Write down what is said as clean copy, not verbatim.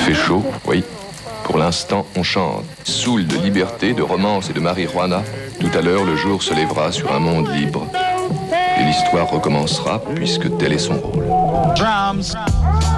fait chaud, oui. Pour l'instant, on chante. Saoul de liberté, de romance et de marijuana. Tout à l'heure, le jour se lèvera sur un monde libre. Et l'histoire recommencera, puisque tel est son rôle. Drums.